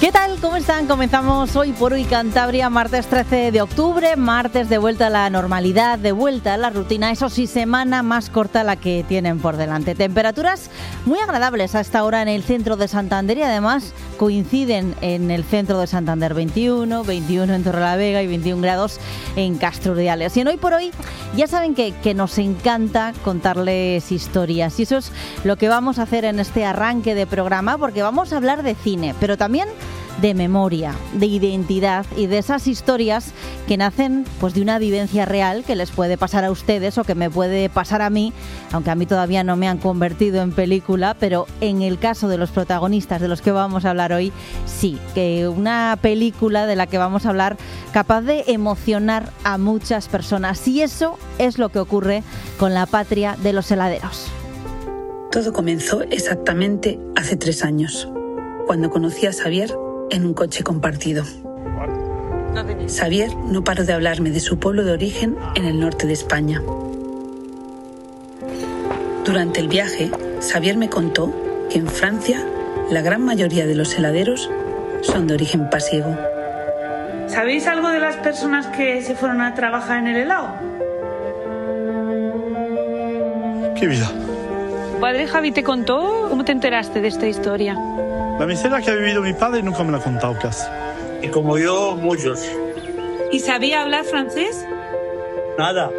¿Qué tal? ¿Cómo están? Comenzamos Hoy por Hoy Cantabria, martes 13 de octubre, martes de vuelta a la normalidad, de vuelta a la rutina, eso sí, semana más corta la que tienen por delante. Temperaturas muy agradables a esta hora en el centro de Santander y además coinciden en el centro de Santander 21 en Torrelavega y 21 grados en Castro Urdiales. Y en Hoy por Hoy ya saben que nos encanta contarles historias y eso es lo que vamos a hacer en este arranque de programa, porque vamos a hablar de cine, pero también de memoria, de identidad y de esas historias que nacen pues de una vivencia real que les puede pasar a ustedes o que me puede pasar a mí, aunque a mí todavía no me han convertido en película, pero en el caso de los protagonistas de los que vamos a hablar hoy, sí, que una película de la que vamos a hablar capaz de emocionar a muchas personas, y eso es lo que ocurre con La patria de los heladeros. Todo comenzó exactamente hace 3 años, cuando conocí a Xavier en un coche compartido. Xavier no paró de hablarme de su pueblo de origen en el norte de España. Durante el viaje, Xavier me contó que en Francia la gran mayoría de los heladeros son de origen pasiego. ¿Sabéis algo de las personas que se fueron a trabajar en el helado? ¿Qué vida? ¿Padre Javi te contó? ¿Cómo te enteraste de esta historia? La miseria que ha vivido mi padre nunca me la ha contado casi. Y como yo, muchos. ¿Y sabía hablar francés? Nada.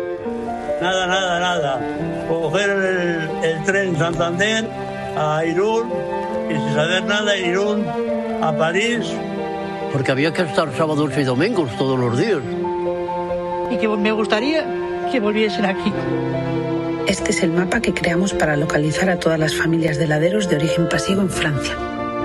Coger el tren Santander a Irún y sin saber nada, Irún a París. Porque había que estar sábados y domingos todos los días. Y que me gustaría que volviesen aquí. Este es el mapa que creamos para localizar a todas las familias de heladeros de origen pasiego en Francia.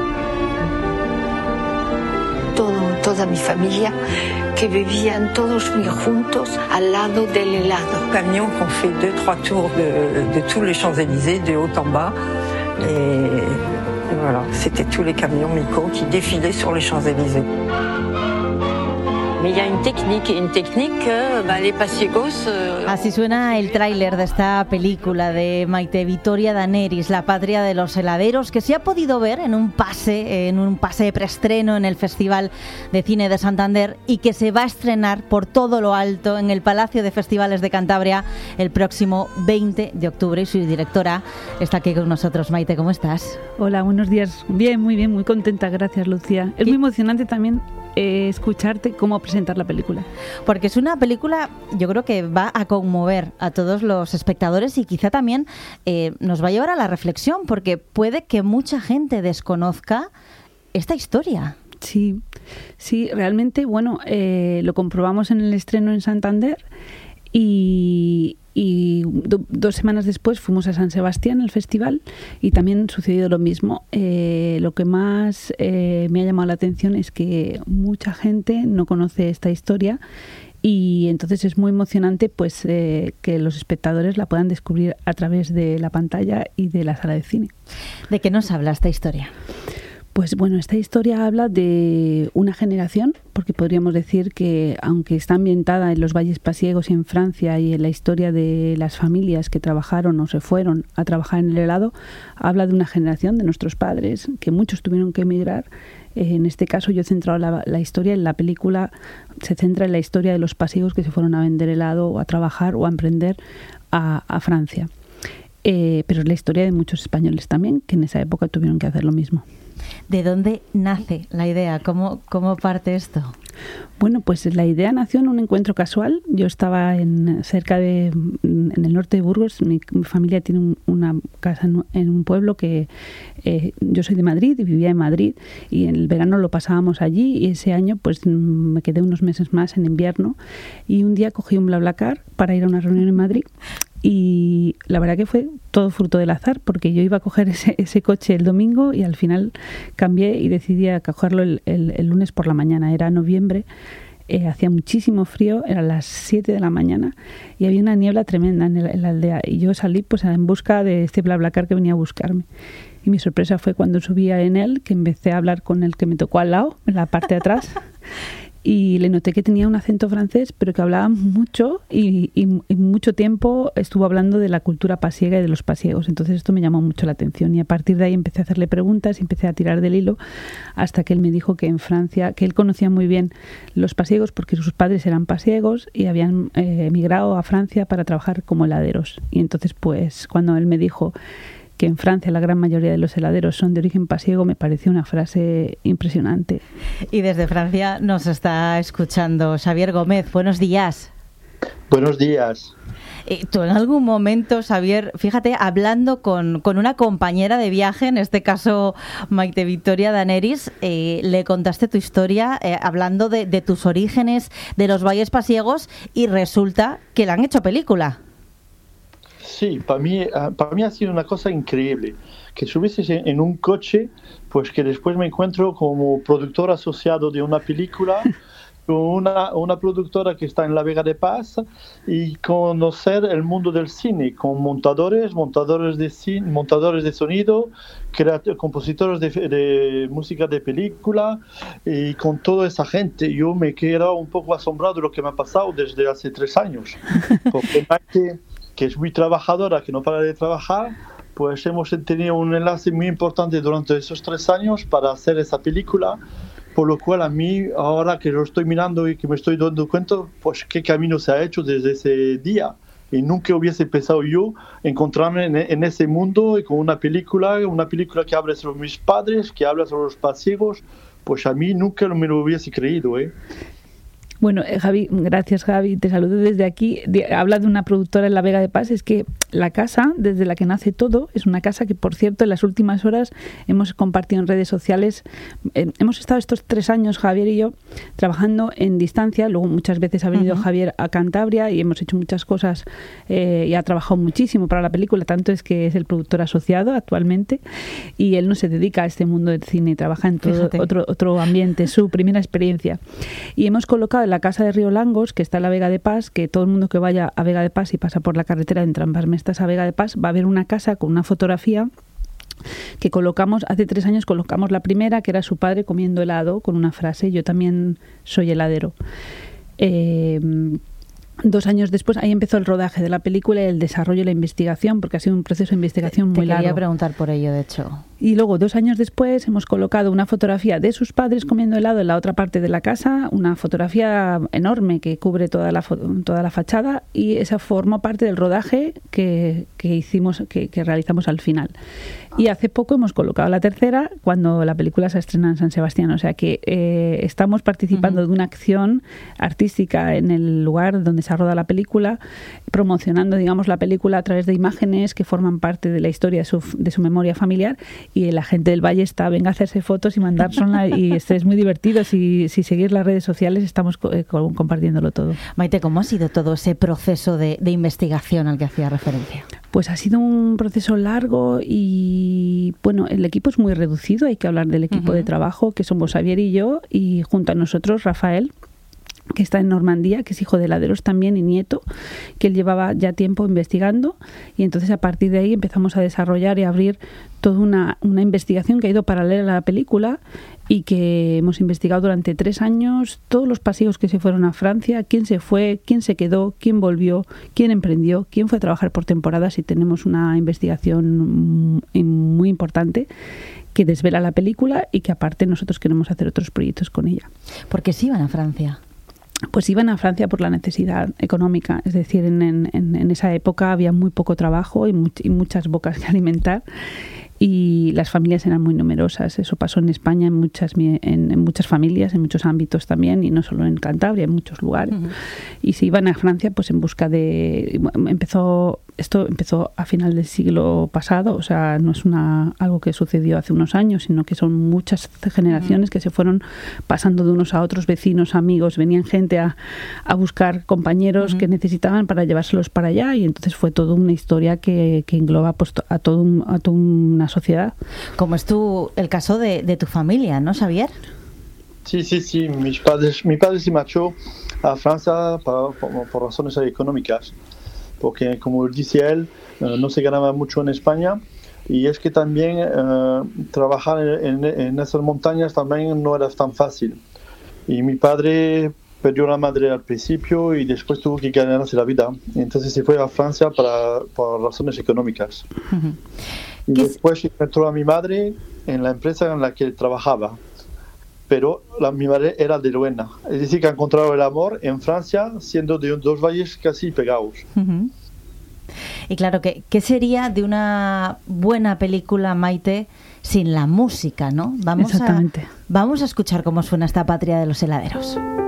Toda mi familia, que vivían todos muy juntos al lado del helado. Camions qui ont fait 2-3 tours de tous les Champs-Élysées, de haut en bas. Et voilà, c'était tous les camions Miko qui défilaient sur les Champs-Élysées. Mais il y a une technique, les pasiegos... Así suena el tráiler de esta película de Maite Vitoria Daneris, La patria de los heladeros, que se ha podido ver en un pase de preestreno en el Festival de Cine de Santander y que se va a estrenar por todo lo alto en el Palacio de Festivales de Cantabria el próximo 20 de octubre. Y su directora está aquí con nosotros. Maite, ¿cómo estás? Hola, buenos días. Bien, muy bien, muy contenta, gracias, Lucía. Es muy emocionante también escucharte cómo presentar la película. Porque es una película, yo creo que va a conmover a todos los espectadores y quizá también nos va a llevar a la reflexión, porque puede que mucha gente desconozca esta historia. Sí, realmente, bueno, lo comprobamos en el estreno en Santander y 2 semanas después fuimos a San Sebastián, al festival, y también sucedió lo mismo. Lo que más me ha llamado la atención es que mucha gente no conoce esta historia y entonces es muy emocionante pues que los espectadores la puedan descubrir a través de la pantalla y de la sala de cine. ¿De qué nos habla esta historia? Pues bueno, esta historia habla de una generación, porque podríamos decir que aunque está ambientada en los valles pasiegos y en Francia y en la historia de las familias que trabajaron o se fueron a trabajar en el helado, habla de una generación de nuestros padres, que muchos tuvieron que emigrar. En este caso yo he centrado la historia en la película, se centra en la historia de los pasiegos que se fueron a vender helado o a trabajar o a emprender a Francia. Pero es la historia de muchos españoles también, que en esa época tuvieron que hacer lo mismo. ¿De dónde nace la idea? ¿Cómo parte esto? Bueno, pues la idea nació en un encuentro casual. Yo estaba en el norte de Burgos. Mi familia tiene una casa en un pueblo que yo soy de Madrid y vivía en Madrid, y en el verano lo pasábamos allí, y ese año pues me quedé unos meses más en invierno, y un día cogí un BlaBlaCar para ir a una reunión en Madrid. Y la verdad que fue todo fruto del azar, porque yo iba a coger ese coche el domingo y al final cambié y decidí a cogerlo el lunes por la mañana. Era noviembre, hacía muchísimo frío, eran las 7 de la mañana y había una niebla tremenda en la aldea, y yo salí pues en busca de este BlaBlaCar que venía a buscarme. Y mi sorpresa fue cuando subía en él, que empecé a hablar con el que me tocó al lado, en la parte de atrás. y le noté que tenía un acento francés, pero que hablaba mucho y mucho tiempo estuvo hablando de la cultura pasiega y de los pasiegos. Entonces esto me llamó mucho la atención y a partir de ahí empecé a hacerle preguntas y empecé a tirar del hilo hasta que él me dijo que en Francia, que él conocía muy bien los pasiegos porque sus padres eran pasiegos y habían emigrado a Francia para trabajar como heladeros. Y entonces pues cuando él me dijo que en Francia la gran mayoría de los heladeros son de origen pasiego, me pareció una frase impresionante. Y desde Francia nos está escuchando Xavier Gómez. Buenos días. Buenos días. Tú en algún momento, Xavier, fíjate, hablando con una compañera de viaje, en este caso Maite Victoria Daneris, le contaste tu historia hablando de tus orígenes, de los valles pasiegos, y resulta que la han hecho película. Sí, para mí ha sido una cosa increíble, que subieses en un coche, pues que después me encuentro como productor asociado de una película, con una productora que está en La Vega de Paz, y conocer el mundo del cine, con montadores de cine, montadores de sonido, compositores de música de película, y con toda esa gente. Yo me he quedado un poco asombrado de lo que me ha pasado desde hace 3 años, porque que es muy trabajadora, que no para de trabajar, pues hemos tenido un enlace muy importante durante esos 3 años para hacer esa película, por lo cual a mí, ahora que lo estoy mirando y que me estoy dando cuenta, pues qué camino se ha hecho desde ese día. Y nunca hubiese pensado yo encontrarme en ese mundo y con una película que habla sobre mis padres, que habla sobre los pasiegos, pues a mí nunca me lo hubiese creído, Bueno, Javi, gracias Javi, te saludo desde aquí. Habla de una productora en La Vega de Paz. Es que la casa, desde la que nace todo, es una casa que, por cierto, en las últimas horas hemos compartido en redes sociales. Hemos estado estos 3 años, Javier y yo, trabajando en distancia. Luego muchas veces ha venido Javier a Cantabria y hemos hecho muchas cosas y ha trabajado muchísimo para la película. Tanto es que es el productor asociado actualmente y él no se dedica a este mundo del cine, trabaja en todo otro ambiente, su primera experiencia. Y hemos colocado en la casa de Río Langos, que está en La Vega de Paz, que todo el mundo que vaya a Vega de Paz y pasa por la carretera de Entrambas-Mestas a Vega de Paz va a ver una casa con una fotografía que colocamos, hace 3 años colocamos la primera, que era su padre comiendo helado con una frase: yo también soy heladero. 2 años después, ahí empezó el rodaje de la película y el desarrollo y la investigación, porque ha sido un proceso de investigación muy largo. Te quería preguntar por ello, de hecho. Y luego, 2 años después, hemos colocado una fotografía de sus padres comiendo helado en la otra parte de la casa, una fotografía enorme que cubre toda la fachada, y esa formó parte del rodaje que hicimos, que realizamos al final. Y hace poco hemos colocado la tercera cuando la película se estrena en San Sebastián. O sea que estamos participando de una acción artística en el lugar donde se roda la película, promocionando, digamos, la película a través de imágenes que forman parte de la historia de su memoria familiar, y la gente del Valle venga a hacerse fotos y mandárselas, y esto es muy divertido. Si seguir las redes sociales estamos compartiéndolo todo. Maite, ¿cómo ha sido todo ese proceso de investigación al que hacía referencia? Pues ha sido un proceso largo y, bueno, el equipo es muy reducido. Hay que hablar del equipo de trabajo, que somos Xavier y yo, y junto a nosotros Rafael, que está en Normandía, que es hijo de heladeros también y nieto, que él llevaba ya tiempo investigando, y entonces a partir de ahí empezamos a desarrollar y a abrir toda una investigación que ha ido paralela a la película y que hemos investigado durante 3 años, todos los pasiegos que se fueron a Francia, quién se fue, quién se quedó, quién volvió, quién emprendió, quién fue a trabajar por temporadas, y tenemos una investigación muy importante que desvela la película y que aparte nosotros queremos hacer otros proyectos con ella. ¿Por qué sí iban a Francia? Pues iban a Francia por la necesidad económica, es decir, en esa época había muy poco trabajo y muchas bocas que alimentar, y las familias eran muy numerosas. Eso pasó en España en muchas familias, en muchos ámbitos también, y no solo en Cantabria, en muchos lugares. Y se iban a Francia pues en busca de... Esto empezó a final del siglo pasado, o sea, no es algo que sucedió hace unos años, sino que son muchas generaciones que se fueron pasando de unos a otros, vecinos, amigos, venían gente a buscar compañeros que necesitaban para llevárselos para allá, y entonces fue toda una historia que engloba pues a toda una sociedad. Como es el caso de tu familia, ¿no, Xavier? Sí. Mi padre se marchó a Francia por razones económicas, porque, como dice él, no se ganaba mucho en España, y es que también trabajar en esas montañas también no era tan fácil. Y mi padre perdió la madre al principio y después tuvo que ganarse la vida. Entonces se fue a Francia por razones económicas. Y después encontró a mi madre en la empresa en la que trabajaba. Pero mi madre era de Luena. Es decir, que ha encontrado el amor en Francia, siendo de dos valles casi pegados. Y claro, ¿qué sería de una buena película, Maite, sin la música, ¿no? Vamos a escuchar cómo suena esta Patria de los heladeros.